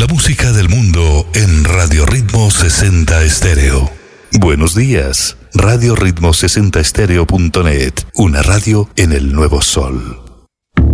música del mundo en Radio Ritmo 60 Estéreo. Buenos días, Radio Ritmo 60 Estéreo.net, una radio en el nuevo sol.